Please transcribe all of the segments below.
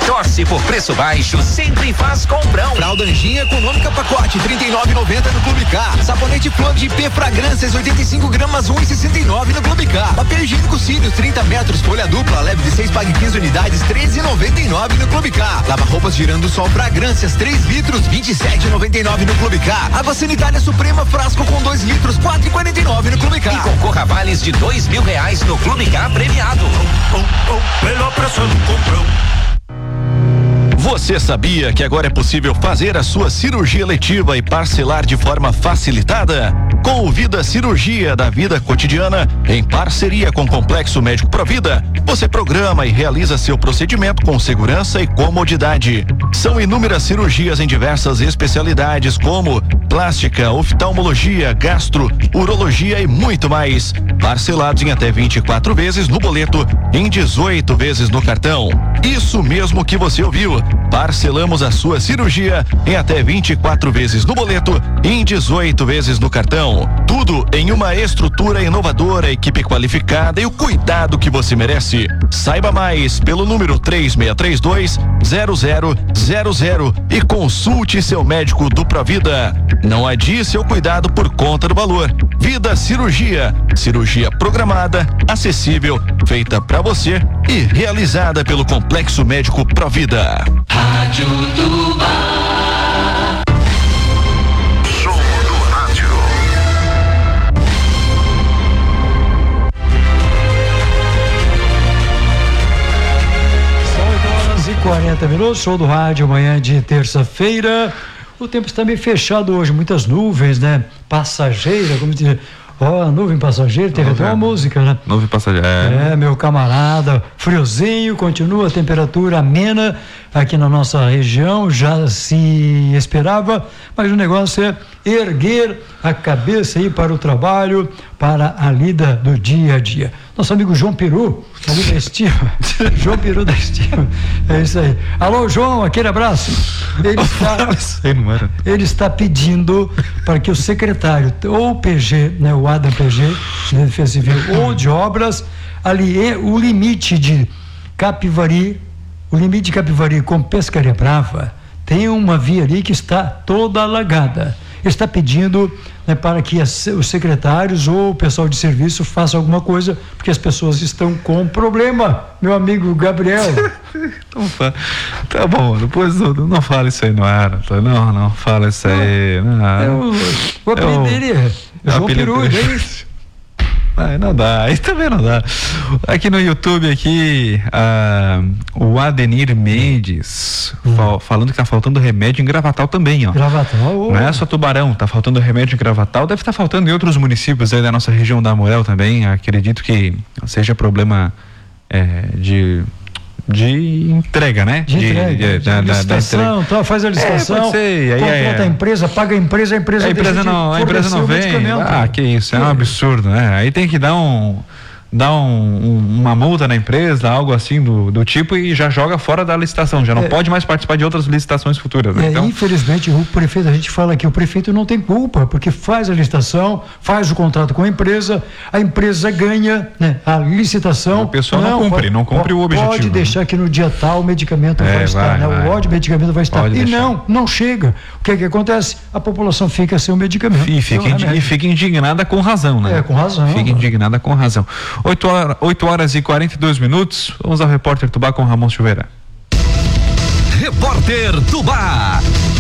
torce por preço baixo, sempre faz comprão. Fralda Anjinha econômica pacote, R$ 39,90 no Clube K. Sabonete Flor de P Fragrâncias, 85 gramas, R$ 1,69 no Clube K. Papel higiênico Cílios, 30 metros, folha dupla, leve de 6, pague 15 unidades, R$ 13,99 no Clube K. Lava roupas Girando Sol Fragrâncias, 3 litros, R$ 27,99 no Clube K. Água Sanitária Suprema, frasco com 2 litros, R$ 4,49 no Clube K. E concorra a vales de R$2.000 no Clube K premiado. Melhor preço no comprão. Você sabia que agora é possível fazer a sua cirurgia eletiva e parcelar de forma facilitada? Com o Vida Cirurgia da Vida Cotidiana, em parceria com o Complexo Médico Provida, você programa e realiza seu procedimento com segurança e comodidade. São inúmeras cirurgias em diversas especialidades como plástica, oftalmologia, gastro, urologia e muito mais. Parcelados em até 24 vezes no boleto, em 18 vezes no cartão. Isso mesmo que você ouviu. Parcelamos a sua cirurgia em até 24 vezes no boleto e em 18 vezes no cartão. Tudo em uma estrutura inovadora, equipe qualificada e o cuidado que você merece. Saiba mais pelo número 3622-0000 e consulte seu médico do Provida. Não adie seu cuidado por conta do valor. Vida Cirurgia. Cirurgia programada, acessível, feita pra você e realizada pelo Complexo Médico Provida. Rádio Tubá. Som do rádio. São 8h40, show do rádio, manhã de terça-feira. O tempo está meio fechado hoje, muitas nuvens, né? Passageira, como dizer. Ó, nuvem passageira, teve até uma música, né? Nuvem passageira. É, meu camarada, friozinho, continua a temperatura amena aqui na nossa região, já se esperava, mas o negócio é erguer a cabeça aí para o trabalho, para a lida do dia a dia. Nosso amigo João Peru, ali da Estima, João Peru da Estima, é isso aí. Alô, João, aquele abraço. Ele está pedindo para que o secretário, ou o PG, né, o Adam PG, de Defesa Civil, ou de Obras, ali o limite de Capivari com Pescaria Brava, tem uma via ali que está toda alagada. Ele está pedindo, né, para que os secretários ou o pessoal de serviço façam alguma coisa, porque as pessoas estão com problema, meu amigo Gabriel. Tá bom, depois não fala isso aí no ar, não fala isso aí. O apelido dele é João Peru, não dá, aí também não dá. Aqui no YouTube, o Adenir Mendes falando que tá faltando remédio em Gravatal também, ó. Gravatal? Não é só Tubarão, tá faltando remédio em Gravatal, deve estar faltando em outros municípios aí da nossa região da Morel também. Acredito que seja problema de entrega, né? De licitação, faz a licitação, pode ser, contrata a empresa, paga a empresa não vem. Que isso, é um absurdo, né? Aí tem que dar uma multa na empresa, algo assim do tipo, e já joga fora da licitação, já não pode mais participar de outras licitações futuras, né? Então, infelizmente o prefeito, a gente fala que o prefeito não tem culpa, porque faz a licitação, faz o contrato com a empresa ganha, né, a licitação. O pessoal não cumpre o objetivo. Pode deixar que no dia tal o medicamento vai estar, né? O lote de medicamento vai estar. E não chega. O que acontece? A população fica sem o medicamento. E fica indignada com razão, né? Com razão. Fica indignada com razão. 8h42. Vamos ao Repórter Tubá com Ramon Silveira. Repórter Tubá.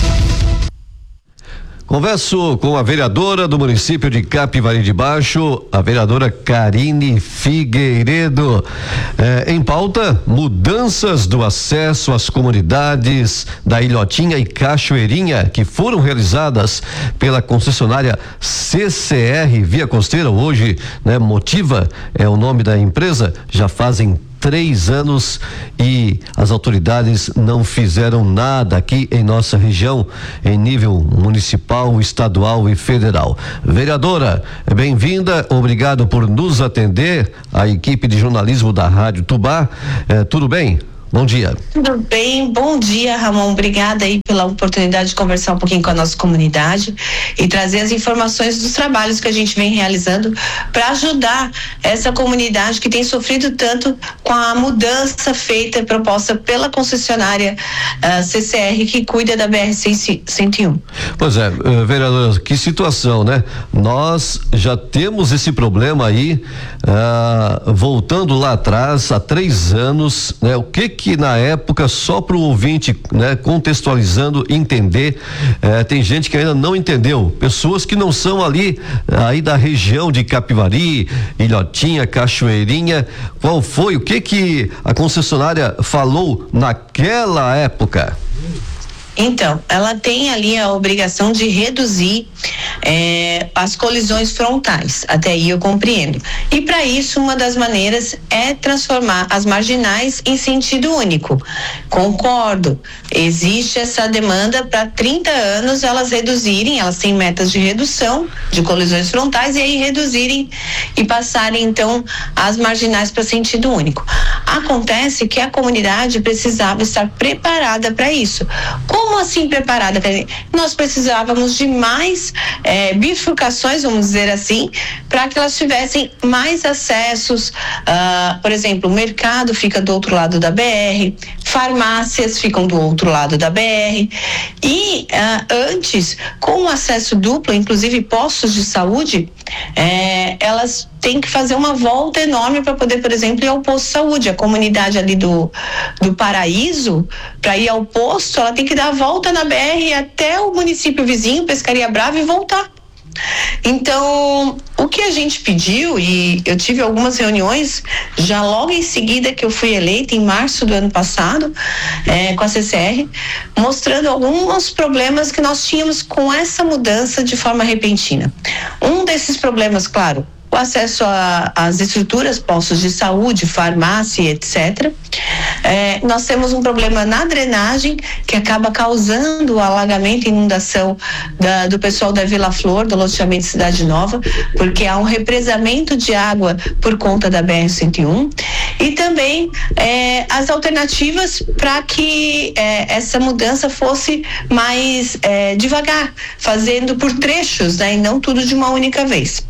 Converso com a vereadora do município de Capivari de Baixo, a vereadora Karine Figueiredo. Em pauta, mudanças do acesso às comunidades da Ilhotinha e Cachoeirinha, que foram realizadas pela concessionária CCR Via Costeira, hoje, né, Motiva é o nome da empresa, já fazem 3 anos e as autoridades não fizeram nada aqui em nossa região, em nível municipal, estadual e federal. Vereadora, bem-vinda, obrigado por nos atender, a equipe de jornalismo da Rádio Tubá. Tudo bem? Bom dia. Tudo bem? Bom dia, Ramon. Obrigada aí pela oportunidade de conversar um pouquinho com a nossa comunidade e trazer as informações dos trabalhos que a gente vem realizando para ajudar essa comunidade que tem sofrido tanto com a mudança feita e proposta pela concessionária CCR, que cuida da BR-101. Pois é, vereadora, que situação, né? Nós já temos esse problema aí, voltando lá atrás, há 3 anos, né? O que na época, só para o ouvinte, né, contextualizando, entender, tem gente que ainda não entendeu, pessoas que não são ali, aí da região de Capivari, Ilhotinha, Cachoeirinha, qual foi, o que a concessionária falou naquela época? Então, ela tem ali a obrigação de reduzir as colisões frontais, até aí eu compreendo. E para isso, uma das maneiras é transformar as marginais em sentido único. Concordo, existe essa demanda para 30 anos elas reduzirem, elas têm metas de redução de colisões frontais e aí reduzirem e passarem então as marginais para sentido único. Acontece que a comunidade precisava estar preparada para isso. Como assim preparada? Nós precisávamos de mais bifurcações, vamos dizer assim, para que elas tivessem mais acessos. Por exemplo, o mercado fica do outro lado da BR, farmácias ficam do outro lado da BR e antes, com o acesso duplo, inclusive postos de saúde, elas têm que fazer uma volta enorme para poder, por exemplo, ir ao posto de saúde. A comunidade ali do Paraíso, para ir ao posto, ela tem que dar a volta na BR até o município vizinho, Pescaria Brava, e voltar. Então, o que a gente pediu, e eu tive algumas reuniões já logo em seguida que eu fui eleita, em março do ano passado, com a CCR, mostrando alguns problemas que nós tínhamos com essa mudança de forma repentina. Um desses problemas, claro, o acesso às estruturas, postos de saúde, farmácia, etc. Nós temos um problema na drenagem que acaba causando o alagamento e inundação do pessoal da Vila Flor, do loteamento Cidade Nova, porque há um represamento de água por conta da BR-101 e também as alternativas para que essa mudança fosse mais devagar, fazendo por trechos, né, e não tudo de uma única vez.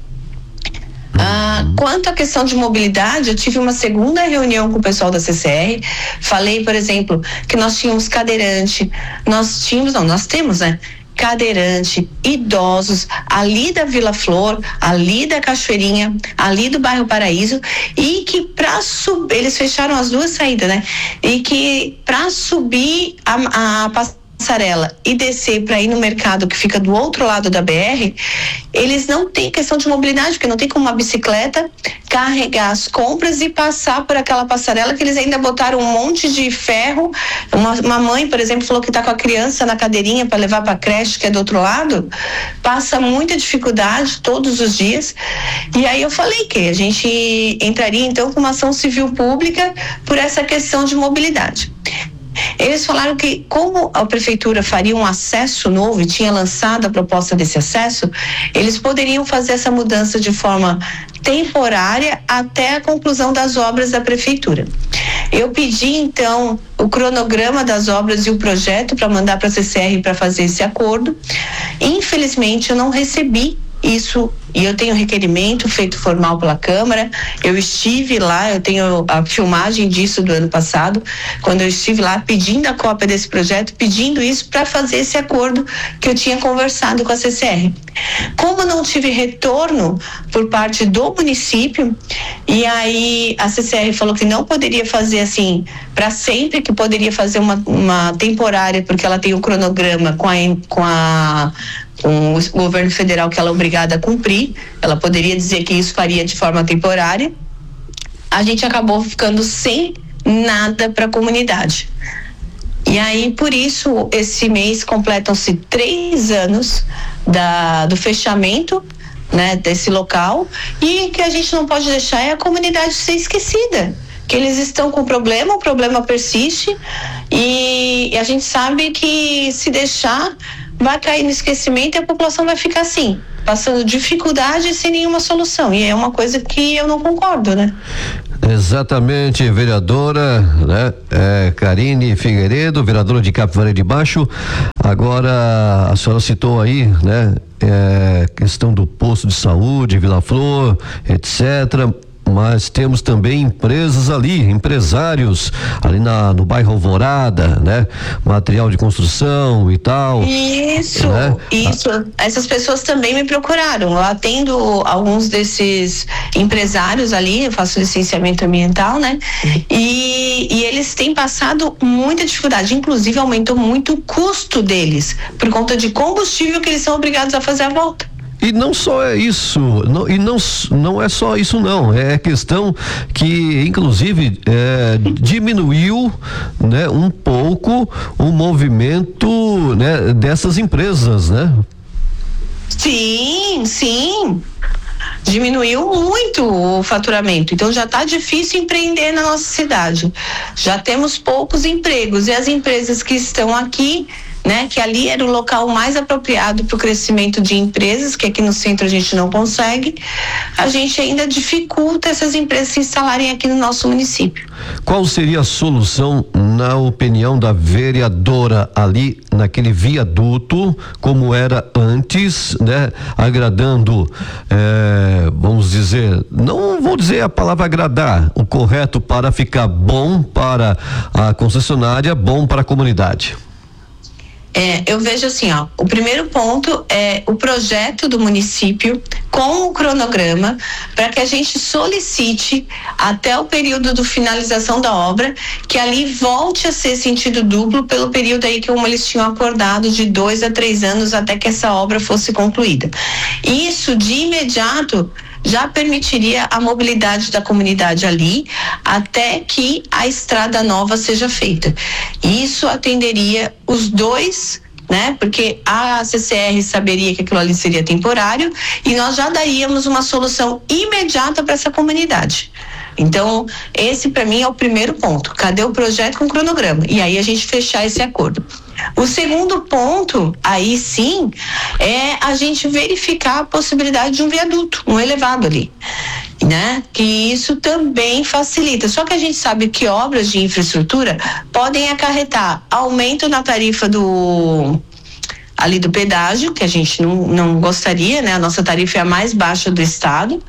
Quanto à questão de mobilidade, eu tive uma segunda reunião com o pessoal da CCR. Falei, por exemplo, que nós tínhamos cadeirante, nós temos, né? Cadeirante, idosos, ali da Vila Flor, ali da Cachoeirinha, ali do bairro Paraíso, e que eles fecharam as duas saídas, né? E que para subir a passarela e descer para ir no mercado que fica do outro lado da BR, eles não têm questão de mobilidade, porque não tem como uma bicicleta carregar as compras e passar por aquela passarela, que eles ainda botaram um monte de ferro. Uma mãe, por exemplo, falou que está com a criança na cadeirinha para levar para a creche, que é do outro lado, passa muita dificuldade todos os dias. E aí eu falei que a gente entraria então com uma ação civil pública por essa questão de mobilidade. Eles falaram que, como a prefeitura faria um acesso novo e tinha lançado a proposta desse acesso, eles poderiam fazer essa mudança de forma temporária até a conclusão das obras da prefeitura. Eu pedi, então, o cronograma das obras e o projeto para mandar para a CCR para fazer esse acordo. Infelizmente, eu não recebi isso, e eu tenho requerimento feito formal pela Câmara. Eu estive lá, eu tenho a filmagem disso do ano passado, quando eu estive lá pedindo a cópia desse projeto, pedindo isso para fazer esse acordo que eu tinha conversado com a CCR. Como não tive retorno por parte do município, e aí a CCR falou que não poderia fazer assim para sempre, que poderia fazer uma temporária, porque ela tem o cronograma com o governo federal que ela é obrigada a cumprir. Ela poderia dizer que isso faria de forma temporária. A gente acabou ficando sem nada para a comunidade. E aí, por isso, esse mês completam-se 3 anos do fechamento, né, desse local, e que a gente não pode deixar é a comunidade ser esquecida, que eles estão com problema, o problema persiste, e a gente sabe que se deixar vai cair no esquecimento e a população vai ficar assim, passando dificuldade sem nenhuma solução, e é uma coisa que eu não concordo, né? Exatamente, vereadora, né? Karine Figueiredo, vereadora de Capivari de Baixo. Agora, a senhora citou aí, né? Questão do posto de saúde, Vila Flor, etc. Mas temos também empresas ali, empresários ali no bairro Alvorada, né? Material de construção e tal. Isso, né? isso. Essas pessoas também me procuraram. Eu atendo alguns desses empresários ali, eu faço licenciamento ambiental, né? E eles têm passado muita dificuldade. Inclusive, aumentou muito o custo deles por conta de combustível que eles são obrigados a fazer a volta. E não só é isso, não é só isso não, é questão que inclusive diminuiu, né, um pouco o movimento, né, dessas empresas, né? Sim. Diminuiu muito o faturamento, então já está difícil empreender na nossa cidade. Já temos poucos empregos e as empresas que estão aqui, né, que ali era o local mais apropriado para o crescimento de empresas, que aqui no centro a gente não consegue, a gente ainda dificulta essas empresas se instalarem aqui no nosso município. Qual seria a solução, na opinião da vereadora, ali naquele viaduto, como era antes, né, agradando, vamos dizer, não vou dizer a palavra agradar, o correto para ficar bom para a concessionária, bom para a comunidade? Eu vejo assim, ó, o primeiro ponto é o projeto do município com o cronograma para que a gente solicite até o período de finalização da obra que ali volte a ser sentido duplo pelo período aí que eles tinham acordado de 2 a 3 anos até que essa obra fosse concluída. Isso de imediato já permitiria a mobilidade da comunidade ali até que a estrada nova seja feita. Isso atenderia os dois, né? Porque a CCR saberia que aquilo ali seria temporário e nós já daríamos uma solução imediata para essa comunidade. Então, esse para mim é o primeiro ponto. Cadê o projeto com cronograma? E aí a gente fechar esse acordo. O segundo ponto, aí sim, é a gente verificar a possibilidade de um viaduto, um elevado ali, né? Que isso também facilita. Só que a gente sabe que obras de infraestrutura podem acarretar aumento na tarifa ali do pedágio, que a gente não gostaria, né? A nossa tarifa é a mais baixa do estado,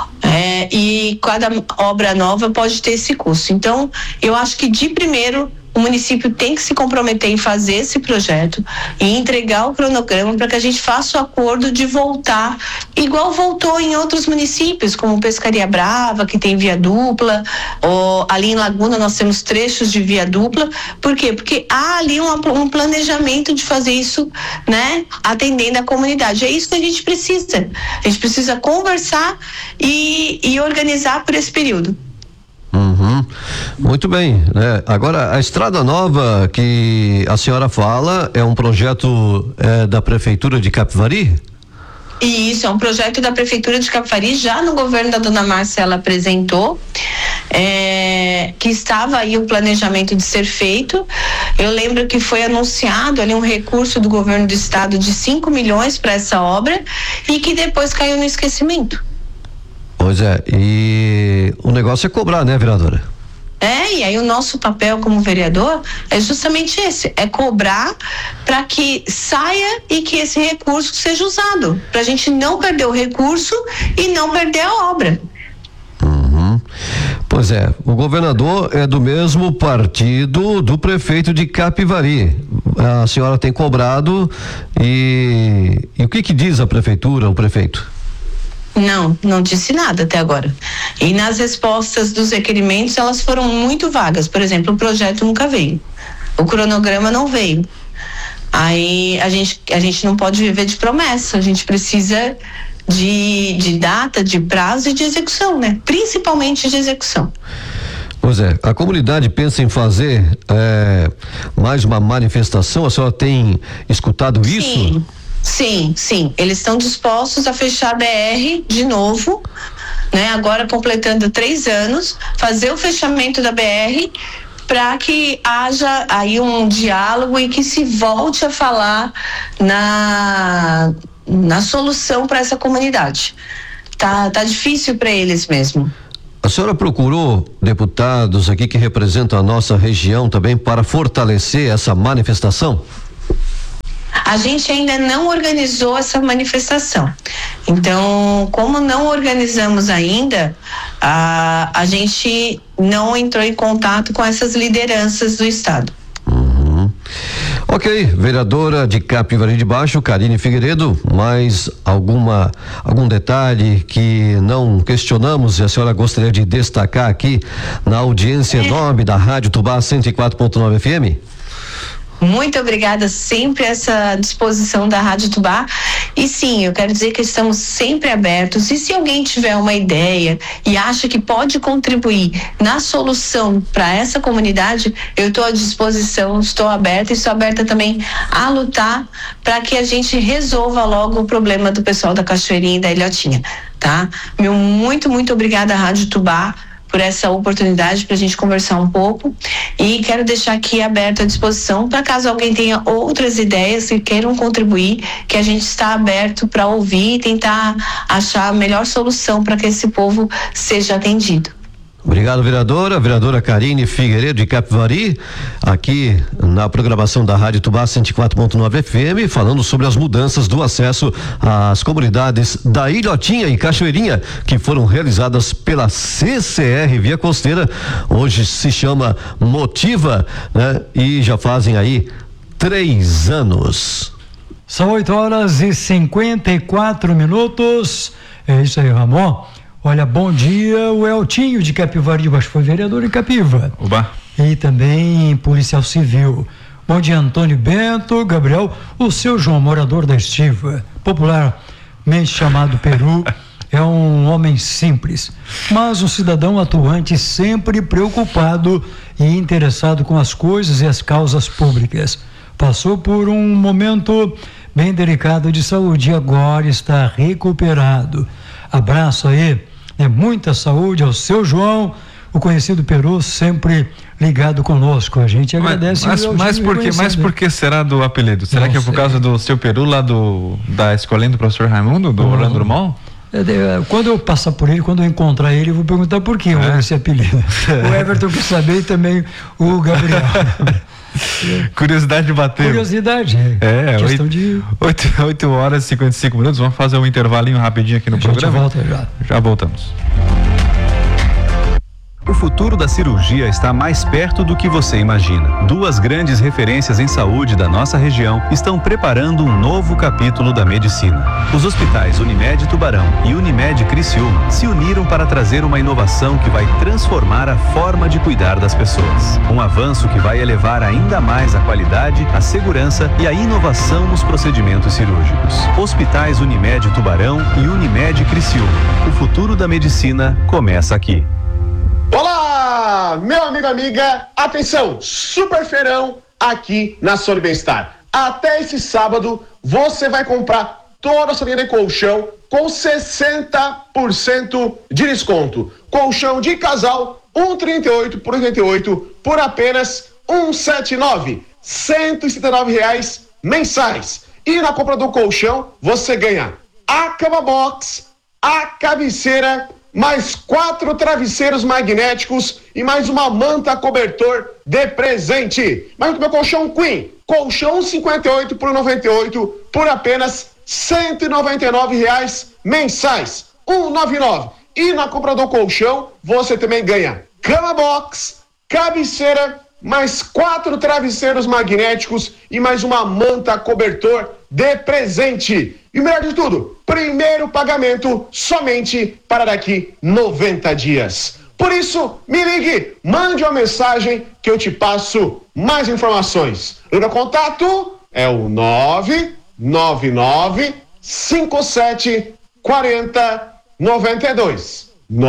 e cada obra nova pode ter esse custo. Então, eu acho que de primeiro o município tem que se comprometer em fazer esse projeto e entregar o cronograma para que a gente faça o acordo de voltar, igual voltou em outros municípios, como Pescaria Brava, que tem via dupla, ou ali em Laguna nós temos trechos de via dupla. Por quê? Porque há ali um planejamento de fazer isso, né, atendendo a comunidade. É isso que a gente precisa. A gente precisa conversar e organizar por esse período. Uhum. Muito bem, né? Agora, a estrada nova que a senhora fala é um projeto da prefeitura de Capivari? Isso, é um projeto da prefeitura de Capivari, já no governo da dona Márcia ela apresentou, que estava aí o planejamento de ser feito. Eu lembro que foi anunciado ali um recurso do governo do estado de 5 milhões para essa obra e que depois caiu no esquecimento. Pois é, e o negócio é cobrar, né, vereadora? E aí o nosso papel como vereador é justamente esse, é cobrar para que saia e que esse recurso seja usado, para a gente não perder o recurso e não perder a obra. Uhum. Pois é, o governador é do mesmo partido do prefeito de Capivari. A senhora tem cobrado e o que diz a prefeitura, o prefeito? Não disse nada até agora. E nas respostas dos requerimentos, elas foram muito vagas. Por exemplo, o projeto nunca veio. O cronograma não veio. Aí a gente não pode viver de promessa. A gente precisa de data, de prazo e de execução, né? Principalmente de execução. Pois é, a comunidade pensa em fazer mais uma manifestação? A senhora tem escutado isso? Sim, eles estão dispostos a fechar a BR de novo, né? Agora completando 3 anos, fazer o fechamento da BR para que haja aí um diálogo e que se volte a falar na solução para essa comunidade. Tá difícil para eles mesmo. A senhora procurou deputados aqui que representam a nossa região também para fortalecer essa manifestação? A gente ainda não organizou essa manifestação. Então, como não organizamos ainda, a gente não entrou em contato com essas lideranças do estado. Ok, vereadora de Capivari de Baixo, Karine Figueiredo, mais algum detalhe que não questionamos e a senhora gostaria de destacar aqui na audiência enorme da Rádio Tubá 104.9 FM? Muito obrigada, sempre essa disposição da Rádio Tubá. E sim, eu quero dizer que estamos sempre abertos. E se alguém tiver uma ideia e acha que pode contribuir na solução para essa comunidade, eu estou à disposição, estou aberta e estou aberta também a lutar para que a gente resolva logo o problema do pessoal da Cachoeirinha e da Ilhotinha, tá? Meu muito obrigada, Rádio Tubá, por essa oportunidade para a gente conversar um pouco, e quero deixar aqui aberto à disposição para caso alguém tenha outras ideias e queiram contribuir, que a gente está aberto para ouvir e tentar achar a melhor solução para que esse povo seja atendido. Obrigado, vereadora Karine Figueiredo de Capivari, aqui na programação da Rádio Tubá 104.9 FM, falando sobre as mudanças do acesso às comunidades da Ilhotinha e Cachoeirinha, que foram realizadas pela CCR Via Costeira, hoje se chama Motiva, né? E já fazem aí 3 anos. São 8h54. É isso aí, Ramon. Olha, bom dia, o Eltinho de Capivari de Baixo, foi vereador em Capiva. Oba. E também policial civil. Bom dia, Antônio Bento, Gabriel, o seu João, morador da Estiva, popularmente chamado Peru, é um homem simples, mas um cidadão atuante, sempre preocupado e interessado com as coisas e as causas públicas. Passou por um momento bem delicado de saúde e agora está recuperado. Abraço aí, muita saúde ao seu João, o conhecido Peru, sempre ligado conosco. A gente agradece. Mas por que será do apelido? Será que é por causa do seu Peru lá da escolinha do professor Raimundo, do Orlando Drummond? Quando eu passar por ele, quando eu encontrar ele, eu vou perguntar por que esse apelido. O Everton quer saber e também o Gabriel. Curiosidade de bater. Curiosidade, questão de 8h55. Vamos fazer um intervalinho rapidinho aqui no programa. Volta já. Já voltamos. O futuro da cirurgia está mais perto do que você imagina. 2 grandes referências em saúde da nossa região estão preparando um novo capítulo da medicina. Os hospitais Unimed Tubarão e Unimed Criciúma se uniram para trazer uma inovação que vai transformar a forma de cuidar das pessoas. Um avanço que vai elevar ainda mais a qualidade, a segurança e a inovação nos procedimentos cirúrgicos. Hospitais Unimed Tubarão e Unimed Criciúma. O futuro da medicina começa aqui. Olá, meu amigo, amiga, atenção, super feirão aqui na Sony Bem-Estar. Até esse sábado você vai comprar toda a sua linha de colchão com 60% de desconto. Colchão de casal 138 por 88 por apenas 179, R$179 mensais. E na compra do colchão você ganha a cama box, a cabeceira, mais 4 travesseiros magnéticos e mais uma manta cobertor de presente. Mas o meu colchão Queen, colchão 58 por 98 por apenas R$199 mensais, 199. E na compra do colchão você também ganha cama box, cabeceira, mais 4 travesseiros magnéticos e mais uma manta cobertor de presente. E o melhor de tudo, primeiro pagamento somente para daqui 90 dias. Por isso, me ligue, mande uma mensagem que eu te passo mais informações. O meu contato é o 999 57 40 92.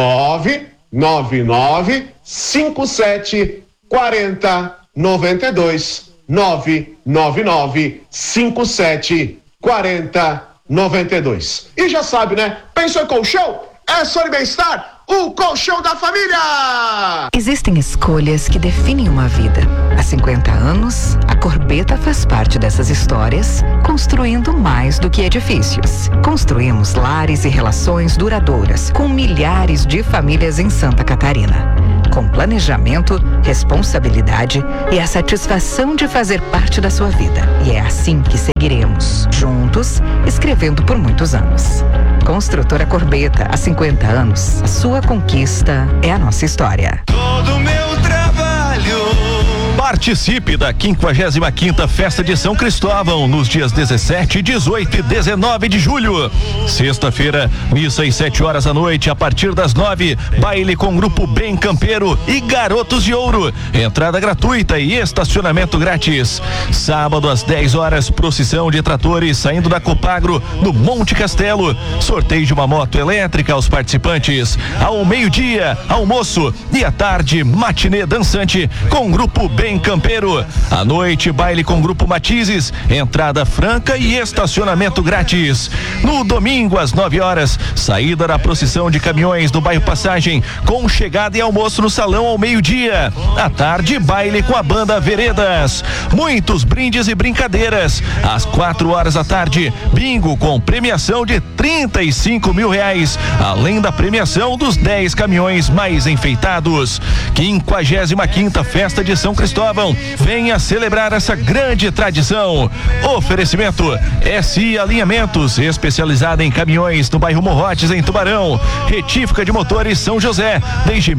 999 57 40 92. 999 57 40 92. E já sabe, né? Pensou em colchão? É Sony Bem-Estar, o colchão da família! Existem escolhas que definem uma vida. As 50 anos, a Corbeta faz parte dessas histórias, construindo mais do que edifícios. Construímos lares e relações duradouras com milhares de famílias em Santa Catarina. Com planejamento, responsabilidade e a satisfação de fazer parte da sua vida. E é assim que seguiremos, juntos, escrevendo por muitos anos. Construtora Corbeta, há 50 anos, a sua conquista é a nossa história. Todo meu trabalho. Participe da 55ª Festa de São Cristóvão nos dias 17, 18 e 19 de julho. Sexta-feira, missa às 7 horas da noite, a partir das 9, baile com grupo Bem Campeiro e Garotos de Ouro. Entrada gratuita e estacionamento grátis. Sábado às 10 horas, procissão de tratores saindo da Copagro no Monte Castelo. Sorteio de uma moto elétrica aos participantes. Ao meio-dia, almoço e à tarde, matinê dançante com grupo Bem Campeiro. À noite, baile com grupo Matizes, entrada franca e estacionamento grátis. No domingo, às 9 horas, saída da procissão de caminhões do bairro Passagem, com chegada e almoço no salão ao meio-dia. À tarde, baile com a banda Veredas. Muitos brindes e brincadeiras. Às 4 horas da tarde, bingo com premiação de R$35 mil, além da premiação dos 10 caminhões mais enfeitados. 55ª Festa de São Cristóvão. Venha celebrar essa grande tradição. Oferecimento SI Alinhamentos, especializada em caminhões no bairro Morrotes, em Tubarão. Retífica de motores São José, desde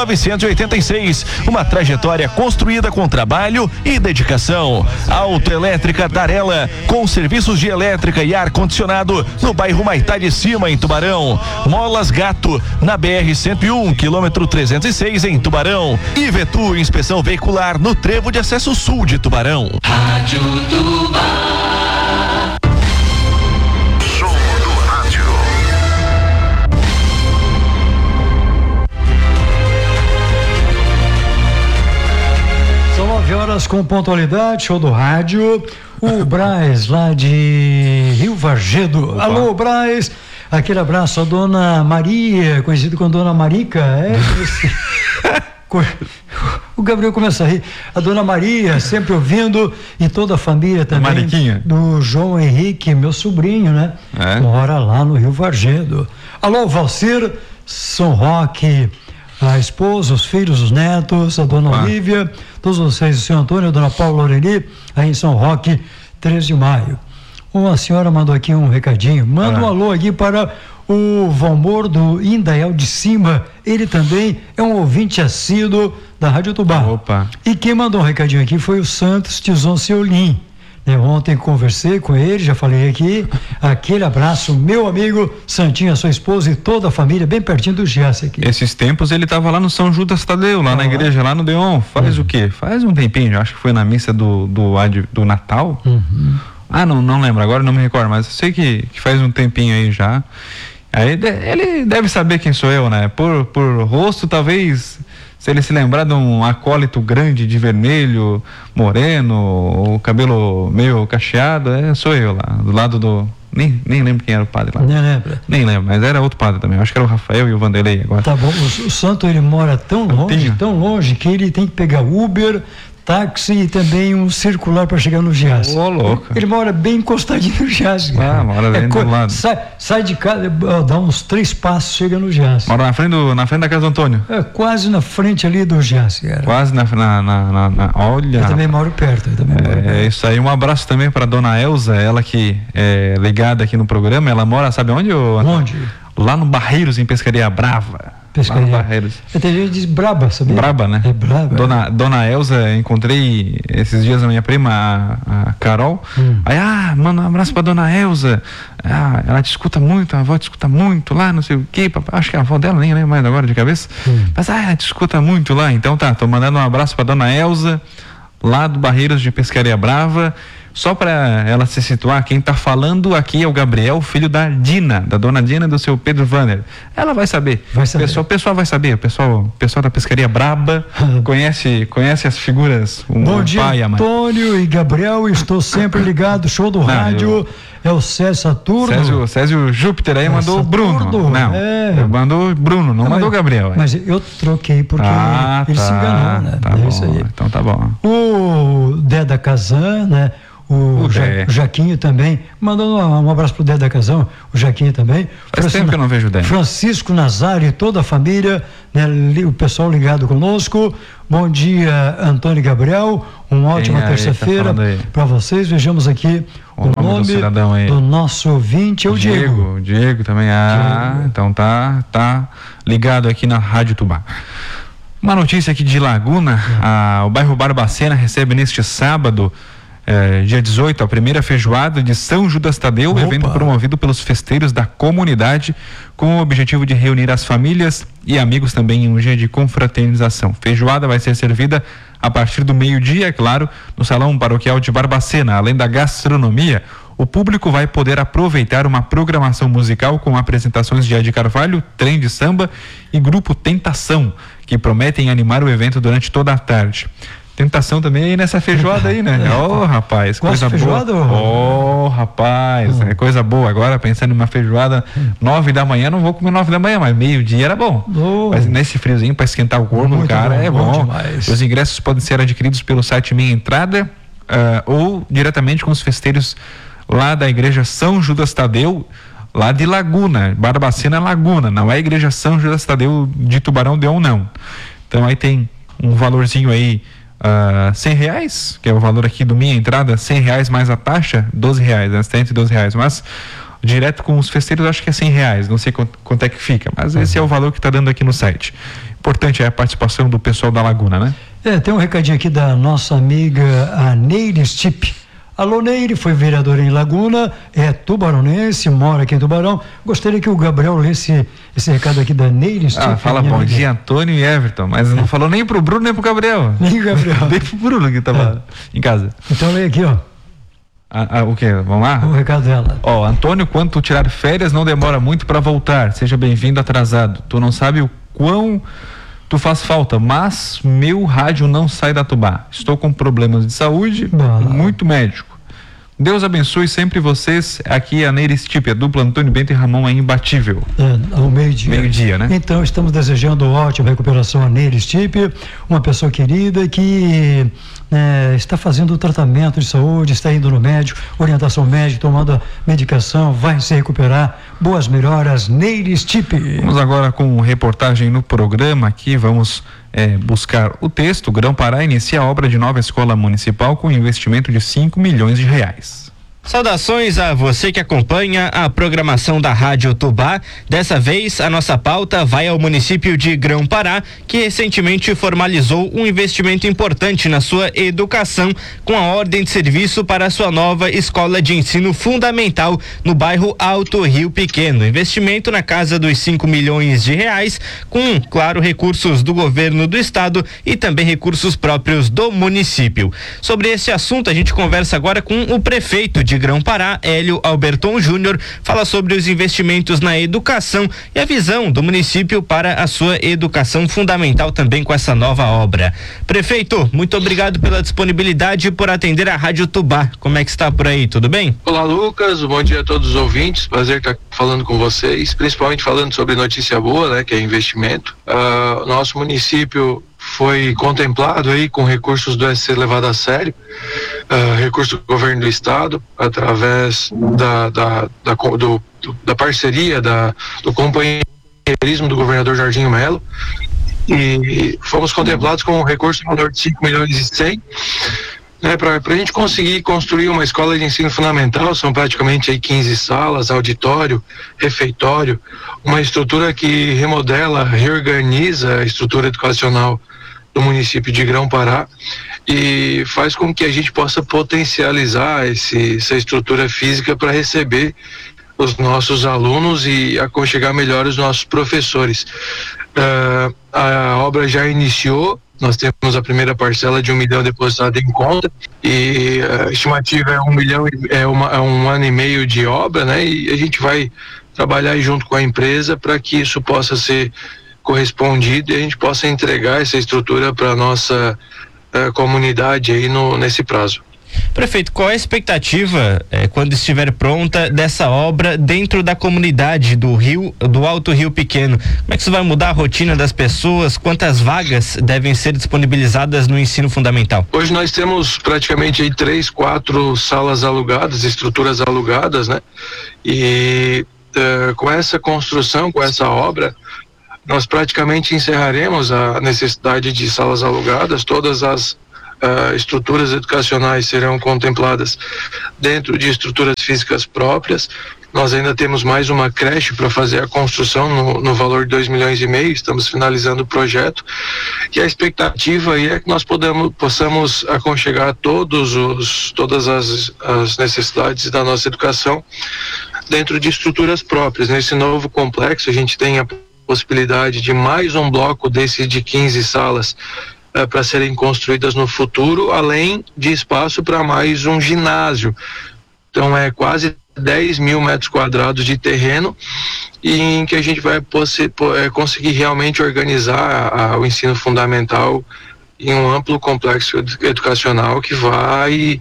1986. Uma trajetória construída com trabalho e dedicação. Autoelétrica Darela, com serviços de elétrica e ar-condicionado no bairro Maitá de Cima, em Tubarão. Molas Gato, na BR-101, quilômetro 306, em Tubarão. Ivetu, inspeção veicular no trevo de acesso sul de Tubarão. Rádio Tubá. Som do rádio. São 9 horas com pontualidade, show do rádio. O Braz, lá de Rio Vargedo. Opa. Alô, Braz. Aquele abraço à dona Maria, conhecido como Dona Marica. O Gabriel começa a rir. A dona Maria, sempre ouvindo, e toda a família também. Mariquinha. Do João Henrique, meu sobrinho, né? Mora lá no Rio Vargedo. Alô, Valcir, São Roque, a esposa, os filhos, os netos, a dona Olívia, todos vocês, o senhor Antônio, a dona Paula Loreni, aí em São Roque, 13 de maio. Uma senhora mandou aqui um recadinho. Manda um alô aqui para o Valmor do Indael de Cima. Ele também é um ouvinte assíduo da Rádio Tubá. Opa. E quem mandou um recadinho aqui foi o Santos Tizon Seolim. Ontem conversei com ele, já falei aqui. Aquele abraço, meu amigo Santinho, a sua esposa e toda a família, bem pertinho do Giasse aqui. Esses tempos ele estava lá no São Judas Tadeu, lá na igreja, lá no Deon. Faz o quê? Faz um tempinho, acho que foi na missa do Natal. Não lembro, agora não me recordo, mas eu sei que faz um tempinho aí já. Aí ele deve saber quem sou eu, né? Por rosto, talvez, se ele se lembrar de um acólito grande de vermelho, moreno, o cabelo meio cacheado, sou eu lá, do lado do... Nem lembro quem era o padre lá. Nem lembra? Nem lembro, mas era outro padre também. Acho que era o Rafael e o Vanderlei agora. Tá bom, o Santo, ele mora tão longe que ele tem que pegar Uber, táxi e também um circular para chegar no Giasse. Ô, louco. Ele mora bem encostadinho no Giasse. Mora bem do lado. Sai de casa, dá uns 3 passos, chega no Giasse. Mora na frente da casa do Antônio. Quase na frente ali do Giasse, cara. Quase olha. Eu também moro perto. Isso aí, um abraço também para dona Elza, ela que é ligada aqui no programa. Ela mora, sabe onde? Onde? Lá no Barreiros, em Pescaria Brava. Pescaria. Barreiros. Tem gente que diz Braba, sabia? Braba, né? É Braba. Dona Elza, encontrei esses dias a minha prima, a Carol. Aí, manda um abraço pra dona Elza. Ela te escuta muito, a avó te escuta muito lá, não sei o quê. Acho que a avó dela, nem lembro mais agora de cabeça. Mas, ela te escuta muito lá. Então tô mandando um abraço pra dona Elza, lá do Barreiros de Pescaria Brava. Só para ela se situar, quem tá falando aqui é o Gabriel, filho da Dina, da dona Dina, do seu Pedro Vanner. Ela vai saber. O pessoal vai saber. O pessoal da pescaria braba conhece as figuras. Bom dia, Antônio e Gabriel. Estou sempre ligado. Show do rádio. É o César Saturno. Césio Júpiter aí mandou o Bruno. Mandou Bruno, não mandou o Gabriel. Mas eu troquei porque ele se enganou, né? Tá bom, isso aí. Então tá bom. O Deda Kazan, né? O Jaquinho também, mandando um abraço pro Deda Casão, o Jaquinho também. Faz tempo que eu não vejo o Deda. Francisco Nazário e toda a família, né, o pessoal ligado conosco. Bom dia, Antônio e Gabriel, uma ótima terça-feira para vocês. Vejamos aqui o nome do nosso ouvinte, é o Diego. Diego também, então tá ligado aqui na Rádio Tubá. Uma notícia aqui de Laguna, o bairro Barbacena recebe neste sábado, dia 18, a primeira feijoada de São Judas Tadeu, evento promovido pelos festeiros da comunidade, com o objetivo de reunir as famílias e amigos também em um dia de confraternização. Feijoada vai ser servida a partir do meio-dia, é claro, no Salão Paroquial de Barbacena. Além da gastronomia, o público vai poder aproveitar uma programação musical com apresentações de Ed Carvalho, trem de samba e grupo Tentação, que prometem animar o evento durante toda a tarde. Tentação também aí nessa feijoada aí, né? Rapaz, coisa boa. Rapaz, é coisa boa. Agora, pensando em uma feijoada 9 da manhã, não vou comer 9 da manhã, mas meio-dia era bom. Mas nesse friozinho, para esquentar o corpo do cara, é bom. Os ingressos podem ser adquiridos pelo site Minha Entrada ou diretamente com os festeiros lá da igreja São Judas Tadeu, lá de Laguna, Barbacena Laguna, não é a igreja São Judas Tadeu de Tubarão Deon, não. Então aí tem um valorzinho aí, R$100, que é o valor aqui do Minha Entrada, R$100 mais a taxa, R$12, né? Está entre R$12, mas direto com os festeiros acho que é R$100, não sei quanto é que fica, mas esse é o valor que está dando aqui no site. Importante é a participação do pessoal da Laguna, né? Tem um recadinho aqui da nossa amiga a Neire Stipe. Alô, Neire, foi vereadora em Laguna, é tubaronense, mora aqui em Tubarão. Gostaria que o Gabriel lesse esse recado aqui da Neire Stipe. Fala bom dia, Antônio e Everton, mas não falou nem pro Bruno nem pro Gabriel. Nem o Gabriel. Nem pro Bruno que estava em casa. Então leia aqui, ó. O quê? Vamos lá? O recado dela. Antônio, quando tu tirar férias, não demora muito para voltar. Seja bem-vindo atrasado. Tu não sabe o quão tu faz falta, mas meu rádio não sai da Tubá. Estou com problemas de saúde, muito médico. Deus abençoe sempre vocês. Aqui a Neire Stipe, a dupla Antônio Bento e Ramon é imbatível. Ao meio-dia. Meio-dia, né? Então estamos desejando ótima recuperação a Neire Stipe, uma pessoa querida que está fazendo o tratamento de saúde, está indo no médico, orientação médica, tomando a medicação, vai se recuperar. Boas melhoras, Neire Stipe. Vamos agora com reportagem no programa aqui, vamos buscar o texto. Grão-Pará inicia a obra de nova escola municipal com investimento de R$5 milhões. Saudações a você que acompanha a programação da Rádio Tubá. Dessa vez, a nossa pauta vai ao município de Grão-Pará, que recentemente formalizou um investimento importante na sua educação, com a ordem de serviço para a sua nova escola de ensino fundamental no bairro Alto Rio Pequeno. Investimento na casa dos R$5 milhões, com, claro, recursos do governo do estado e também recursos próprios do município. Sobre esse assunto, a gente conversa agora com o prefeito de Grão-Pará, Hélio Alberton Júnior, fala sobre os investimentos na educação e a visão do município para a sua educação fundamental também com essa nova obra. Prefeito, muito obrigado pela disponibilidade e por atender a Rádio Tubá. Como é que está por aí? Tudo bem? Olá, Lucas. Bom dia a todos os ouvintes. Prazer estar falando com vocês, principalmente falando sobre notícia boa, né, que é investimento. Nosso município foi contemplado aí com recursos do SC levado a sério, recurso do governo do estado, através da parceria do companheirismo do governador Jorginho Melo, e fomos contemplados com um recurso no valor de R$5 milhões, né, para a gente conseguir construir uma escola de ensino fundamental. São praticamente aí 15 salas, auditório, refeitório, uma estrutura que remodela, reorganiza a estrutura educacional do município de Grão-Pará e faz com que a gente possa potencializar essa estrutura física para receber os nossos alunos e aconchegar melhor os nossos professores. A obra já iniciou, Nós temos a primeira parcela de 1 milhão depositada em conta e a estimativa é 1 milhão, é um ano e meio de obra, né? E a gente vai trabalhar junto com a empresa para que isso possa ser correspondido e a gente possa entregar essa estrutura para a nossa comunidade aí nesse prazo. Prefeito, qual é a expectativa quando estiver pronta dessa obra dentro da comunidade do Alto Rio Pequeno? Como é que isso vai mudar a rotina das pessoas? Quantas vagas devem ser disponibilizadas no ensino fundamental? Hoje nós temos praticamente aí 3, 4 salas alugadas, estruturas alugadas, né? E com essa construção, com essa obra, nós praticamente encerraremos a necessidade de salas alugadas. Todas as estruturas educacionais serão contempladas dentro de estruturas físicas próprias. Nós ainda temos mais uma creche para fazer a construção no valor de 2,5 milhões. Estamos finalizando o projeto e a expectativa aí é que nós possamos aconchegar todas as necessidades da nossa educação dentro de estruturas próprias. Nesse novo complexo a gente tem a possibilidade de mais um bloco desse de 15 salas para serem construídas no futuro, além de espaço para mais um ginásio. Então é quase 10 mil metros quadrados de terreno e em que a gente vai conseguir realmente organizar o ensino fundamental em um amplo complexo educacional que vai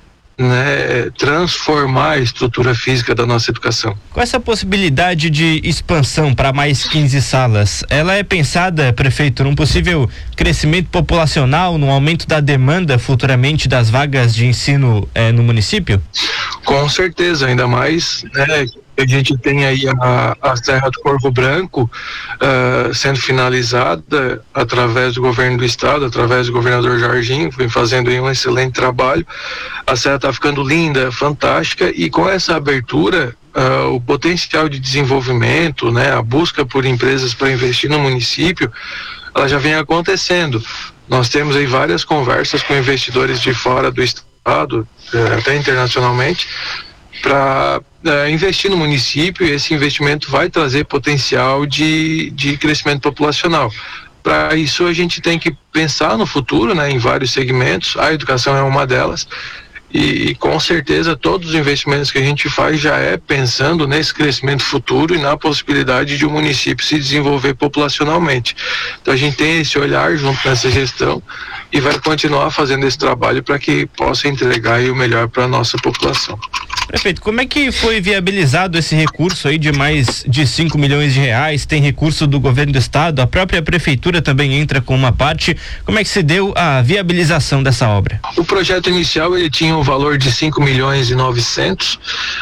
transformar a estrutura física da nossa educação. Com essa possibilidade de expansão para mais 15 salas, ela é pensada, prefeito, num possível crescimento populacional, no aumento da demanda futuramente das vagas de ensino no município? Com certeza, ainda mais, a gente tem aí a Serra do Corvo Branco sendo finalizada através do governo do estado, através do governador Jorginho, vem fazendo aí um excelente trabalho. A serra está ficando linda, fantástica, e com essa abertura o potencial de desenvolvimento, a busca por empresas para investir no município, ela já vem acontecendo. Nós temos aí várias conversas com investidores de fora do estado, até internacionalmente, para investir no município, e esse investimento vai trazer potencial de crescimento populacional. Para isso a gente tem que pensar no futuro, em vários segmentos, a educação é uma delas, e com certeza todos os investimentos que a gente faz já é pensando nesse crescimento futuro e na possibilidade de o município se desenvolver populacionalmente. Então a gente tem esse olhar junto nessa gestão e vai continuar fazendo esse trabalho para que possa entregar aí o melhor para a nossa população. Prefeito, como é que foi viabilizado esse recurso aí de mais de 5 milhões de reais? Tem recurso do governo do estado, a própria prefeitura também entra com uma parte. Como é que se deu a viabilização dessa obra? O projeto inicial ele tinha um valor de 5 milhões e 900.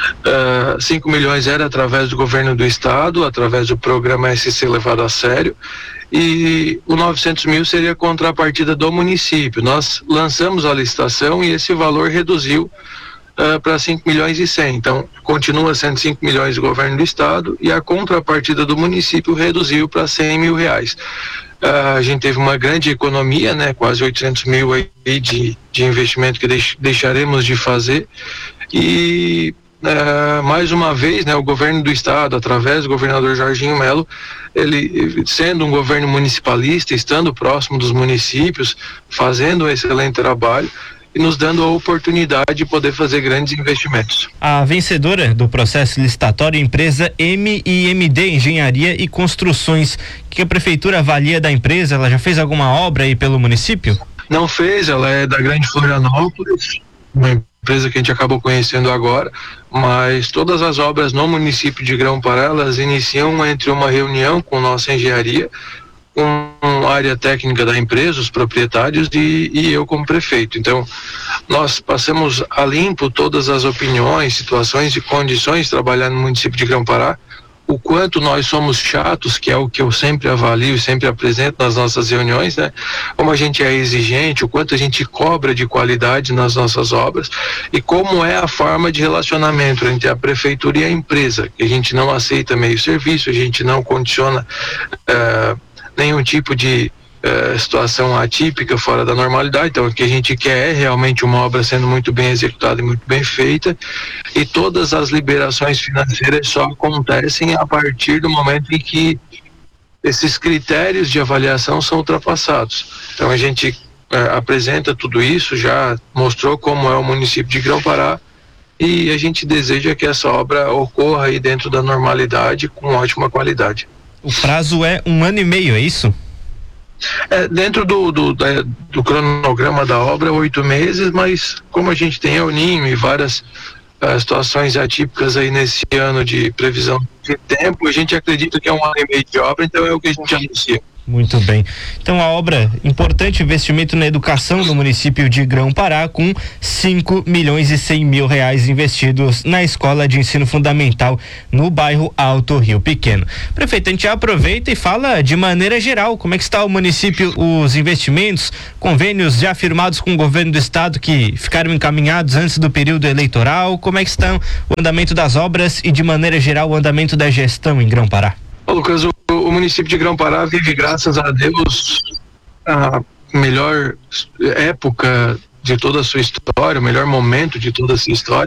5 milhões era através do governo do estado, através do programa SC Levado a Sério. E o 900 mil seria a contrapartida do município. Nós lançamos a licitação e esse valor reduziu para 5 milhões e 100. Então, continua sendo 5 milhões do governo do estado e a contrapartida do município reduziu para 100 mil reais. A gente teve uma grande economia, quase 800 mil aí de investimento que deixaremos de fazer. E mais uma vez, o governo do estado, através do governador Jorginho Melo, ele sendo um governo municipalista, estando próximo dos municípios, fazendo um excelente trabalho e nos dando a oportunidade de poder fazer grandes investimentos. A vencedora do processo licitatório é a empresa MIMD Engenharia e Construções. Que a prefeitura avalia da empresa? Ela já fez alguma obra aí pelo município? Não fez, ela é da Grande Florianópolis, uma empresa que a gente acabou conhecendo agora, mas todas as obras no município de Grão-Pará, elas iniciam entre uma reunião com nossa engenharia, com a área técnica da empresa, os proprietários e eu como prefeito. Então, nós passamos a limpo todas as opiniões, situações e condições de trabalhar no município de Grão-Pará, o quanto nós somos chatos, que é o que eu sempre avalio e sempre apresento nas nossas reuniões, como a gente é exigente, o quanto a gente cobra de qualidade nas nossas obras e como é a forma de relacionamento entre a prefeitura e a empresa, que a gente não aceita meio serviço, a gente não condiciona nenhum tipo de situação atípica, fora da normalidade. Então, o que a gente quer é realmente uma obra sendo muito bem executada e muito bem feita, e todas as liberações financeiras só acontecem a partir do momento em que esses critérios de avaliação são ultrapassados. Então a gente apresenta tudo isso, já mostrou como é o município de Grão-Pará, e a gente deseja que essa obra ocorra aí dentro da normalidade, com ótima qualidade. O prazo é 1 ano e meio, é isso? Dentro do cronograma da obra, 8 meses, mas como a gente tem El Niño e várias situações atípicas aí nesse ano de previsão de tempo, a gente acredita que é 1 ano e meio de obra, então é o que a gente anuncia. Muito bem. Então a obra, importante investimento na educação no município de Grão-Pará, com 5.100.000 reais investidos na escola de ensino fundamental no bairro Alto Rio Pequeno. Prefeito, a gente aproveita e fala de maneira geral, como é que está o município, os investimentos, convênios já firmados com o governo do estado que ficaram encaminhados antes do período eleitoral, como é que estão o andamento das obras e de maneira geral o andamento da gestão em Grão-Pará? Lucas, o município de Grão-Pará vive, graças a Deus, a melhor época de toda a sua história, o melhor momento de toda a sua história.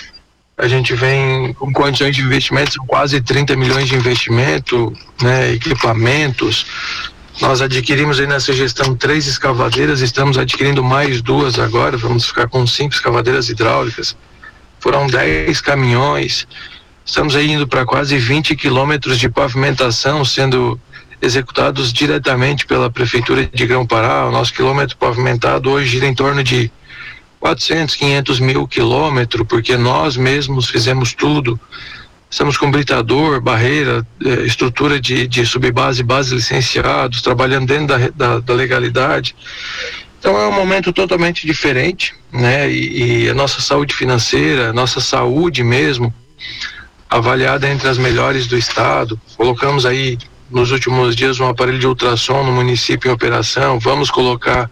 A gente vem com condições de investimento, são quase 30 milhões de investimento, né, equipamentos. Nós adquirimos aí nessa gestão 3 escavadeiras, estamos adquirindo mais 2 agora, vamos ficar com 5 escavadeiras hidráulicas. Foram 10 caminhões. Estamos aí indo para quase 20 quilômetros de pavimentação sendo executados diretamente pela Prefeitura de Grão-Pará. O nosso quilômetro pavimentado hoje gira em torno de 400, 500 mil quilômetros, porque nós mesmos fizemos tudo. Estamos com britador, barreira, estrutura de subbase, base licenciados, trabalhando dentro da legalidade. Então é um momento totalmente diferente, né? E a nossa saúde financeira, a nossa saúde mesmo, avaliada entre as melhores do estado. Colocamos aí nos últimos dias um aparelho de ultrassom no município em operação, vamos colocar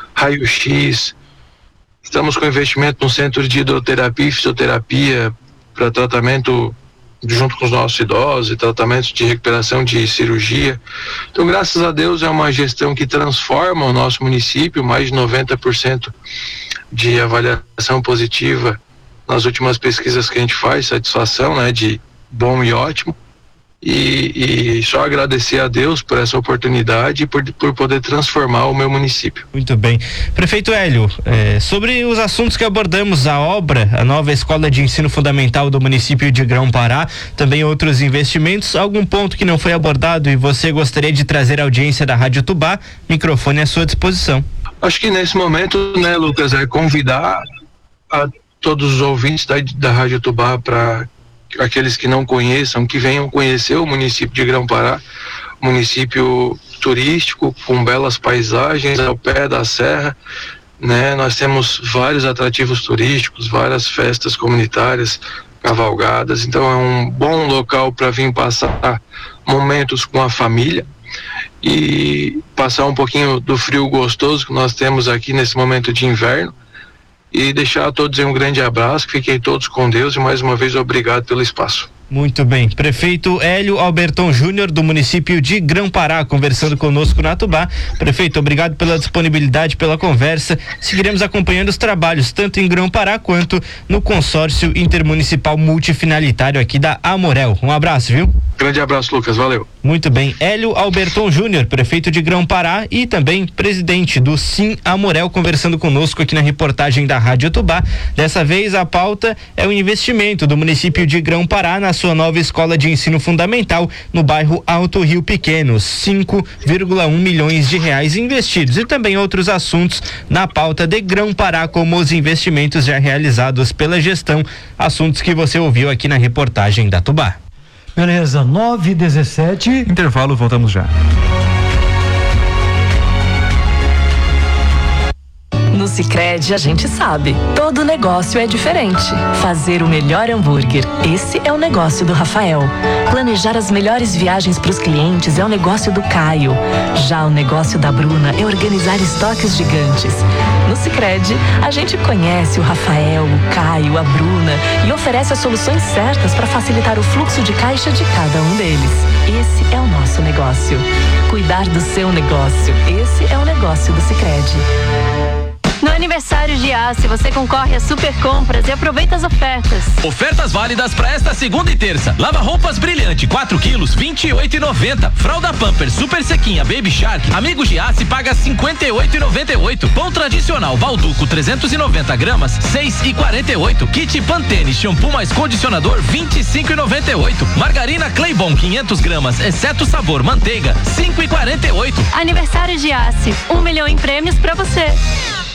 raio-x, estamos com investimento no centro de hidroterapia e fisioterapia para tratamento junto com os nossos idosos e tratamentos de recuperação de cirurgia. Então, graças a Deus, é uma gestão que transforma o nosso município, mais de 90% de avaliação positiva nas últimas pesquisas que a gente faz, satisfação, né, de bom e ótimo, e só agradecer a Deus por essa oportunidade e por poder transformar o meu município. Muito bem. Prefeito Hélio, sobre os assuntos que abordamos, a obra, a nova escola de ensino fundamental do município de Grão-Pará, também outros investimentos, algum ponto que não foi abordado e você gostaria de trazer à audiência da Rádio Tubá, microfone à sua disposição. Acho que nesse momento, né, Lucas, é convidar a todos os ouvintes da Rádio Tubá, para aqueles que não conheçam, que venham conhecer o município de Grão-Pará, município turístico, com belas paisagens ao pé da serra, né? Nós temos vários atrativos turísticos, várias festas comunitárias, cavalgadas, então é um bom local para vir passar momentos com a família e passar um pouquinho do frio gostoso que nós temos aqui nesse momento de inverno. E deixar a todos aí um grande abraço, fiquem todos com Deus e mais uma vez obrigado pelo espaço. Muito bem. Prefeito Hélio Alberton Júnior, do município de Grão-Pará, conversando conosco na Tubá. Prefeito, obrigado pela disponibilidade, pela conversa. Seguiremos acompanhando os trabalhos, tanto em Grão-Pará quanto no consórcio intermunicipal multifinalitário aqui da Amorel. Um abraço, viu? Grande abraço, Lucas. Valeu. Muito bem. Hélio Alberton Júnior, prefeito de Grão-Pará e também presidente do Sim Amorel, conversando conosco aqui na reportagem da Rádio Tubá. Dessa vez a pauta é o investimento do município de Grão-Pará na sua nova escola de ensino fundamental no bairro Alto Rio Pequeno, 5,1 milhões de reais investidos, e também outros assuntos na pauta de Grão-Pará, como os investimentos já realizados pela gestão, assuntos que você ouviu aqui na reportagem da Tubá. Beleza, 9h17. Intervalo, voltamos já. No Sicredi a gente sabe, todo negócio é diferente. Fazer o melhor hambúrguer, esse é o negócio do Rafael. Planejar as melhores viagens para os clientes é o negócio do Caio. Já o negócio da Bruna é organizar estoques gigantes. No Sicredi, a gente conhece o Rafael, o Caio, a Bruna e oferece as soluções certas para facilitar o fluxo de caixa de cada um deles. Esse é o nosso negócio. Cuidar do seu negócio, esse é o negócio do Sicredi. No aniversário de Giasse, você concorre a super compras e aproveita as ofertas. Ofertas válidas para esta segunda e terça. Lava roupas Brilhante, 4 quilos, 28,90. Fralda Pampers Super Sequinha Baby Shark, Amigo Giasse paga 58,98. Pão tradicional Valduco 390 gramas, 6,48. Kit Pantene shampoo mais condicionador 25,98. Margarina Claybon 500 gramas, exceto sabor manteiga, 5,48. Aniversário de Giasse, 1 milhão em prêmios pra você.